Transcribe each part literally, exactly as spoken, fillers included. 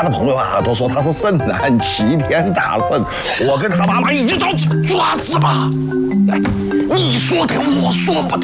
他的朋友啊都说他是神男，齐天大圣。我跟他妈妈已经着急，爪子吧，你说的我说不得。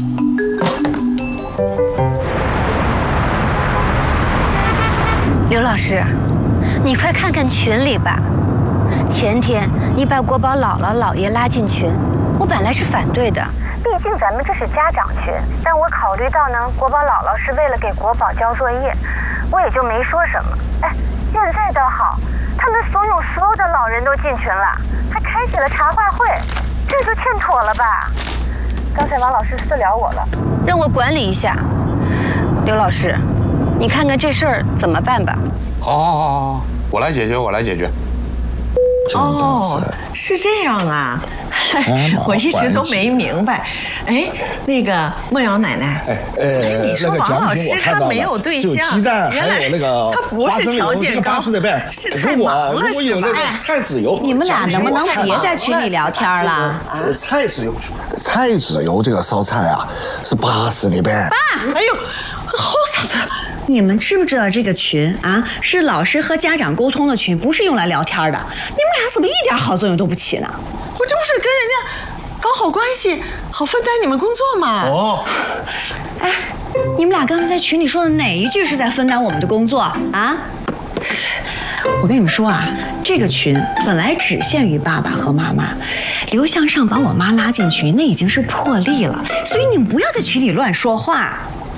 刘老师，你快看看群里吧。前天你把国宝姥姥姥爷拉进群，我本来是反对的。 毕竟咱们这是家长群，但我考虑到呢，国宝姥姥是为了给国宝交作业，我也就没说什么。哎，现在倒好，他们所有所有的老人都进群了，还开启了茶话会，这就欠妥了吧？刚才王老师私聊我了，让我管理一下。刘老师，你看看这事儿怎么办吧？ 好，好，好，好，我来解决，我来解决。 哦，是这样啊，我一直都没明白。哎，那个梦瑶奶奶，哎，你说王老师他没有对象，原来他不是条件高，是太忙了是吧？ 蔡子游， 你们俩能不能别在群里聊天了？ 蔡子游，蔡子游这个烧菜啊，是八十的呗。 爸，哎呦，后嫂子。 你们知不知道这个群啊是老师和家长沟通的群，不是用来聊天的？你们俩怎么一点好作用都不起呢？ 我这不是跟人家搞好关系，好分担你们工作吗？哦， 哎，你们俩刚才在群里说的哪一句是在分担我们的工作啊？我跟你们说啊，这个群本来只限于爸爸和妈妈，刘向上把我妈拉进群，那已经是破例了，所以你们不要在群里乱说话。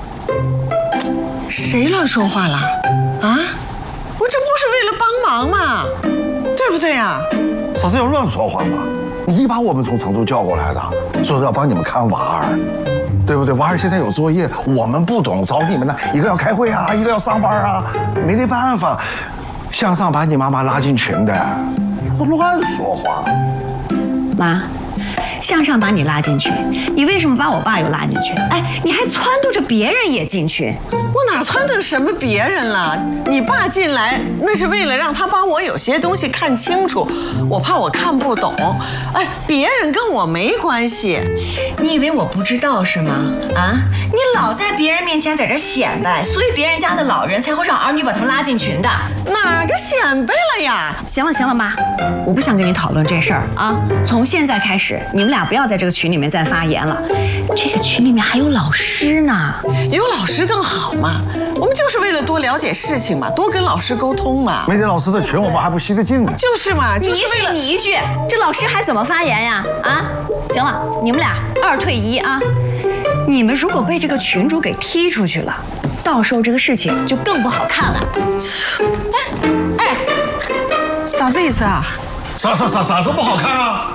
谁乱说话了？啊！我这不是为了帮忙吗？对不对呀？ 啥子要乱说话嘛？你把我们从成都叫过来的，说是要帮你们看娃儿，对不对？娃儿现在有作业，我们不懂，找你们呢，一个要开会啊，一个要上班啊，没得办法。向上把你妈妈拉进群的，这乱说话。 妈。 向上把你拉进去，你为什么把我爸又拉进去？哎，你还撺掇着别人也进去。 我哪撺掇什么别人了？你爸进来那是为了让他帮我有些东西看清楚，我怕我看不懂。哎，别人跟我没关系。 你以为我不知道是吗？啊，你老在别人面前在这显摆，所以别人家的老人才会让儿女把他们拉进群的。 哪个显摆了呀？ 行了行了，妈，我不想跟你讨论这事儿啊。从现在开始，你们俩不要在这个群里面再发言了。这个群里面还有老师呢， 有老师更好嘛。我们就是为了多了解事情嘛，多跟老师沟通嘛。 没得老师的群，我们还不吸得进呢。 就是嘛，就是为了你一句，这老师还怎么发言呀？啊，行了，你们俩二退一啊。你们如果被这个群主给踢出去了，到时候这个事情就更不好看了。 哎哎，啥子意思啊？ 啥啥啥啥子不好看啊？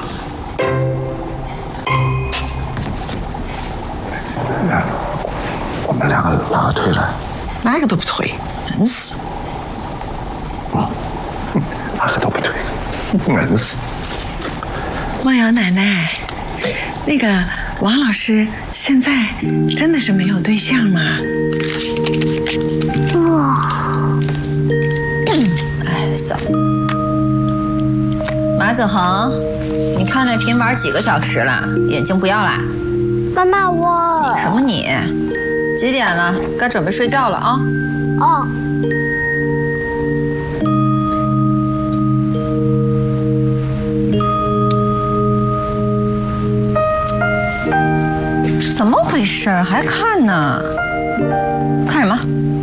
我们两个哪个退了？ 哪个都不退，硬是。 嗯，哪个都不退，硬是。 梦瑶奶奶，那个王老师现在真的是没有对象吗？ 哇，哎，嫂，马子恒，你看那屏玩几个小时了？眼睛不要啦？ 妈妈，我你什么你？几点了？该准备睡觉了啊！ 哦。 怎么回事？还看呢？看什么？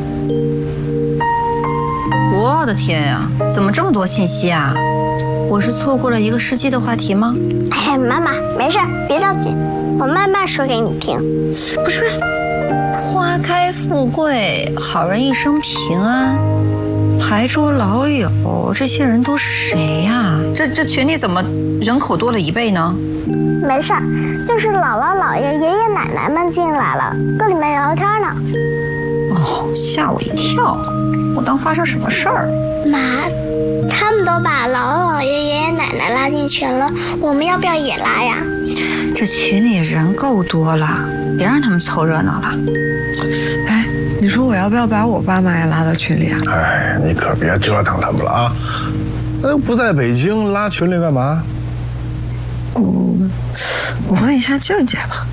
我的天呀，怎么这么多信息啊？我是错过了一个世纪的话题吗？ 哎，妈妈，没事，别着急，我慢慢说给你听。 不是，花开富贵，好人一生平安，牌桌老友，这些人都是谁呀？这这群里怎么人口多了一倍呢？ 没事，就是姥姥姥爷、爷爷奶奶们进来了，搁里面聊天呢。 哦，吓我一跳，我当发生什么事儿。 妈，他们都把姥姥姥爷、爷爷奶奶拉进群了，我们要不要也拉呀？ 这群里人够多了，别让他们凑热闹了。 哎，你说我要不要把我爸妈也拉到群里啊？ 哎，你可别折腾他们了啊！那又不在北京，拉群里干嘛？ 嗯，我问一下静姐吧。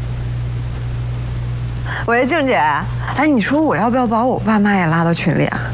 喂，静姐，哎，你说我要不要把我爸妈也拉到群里啊？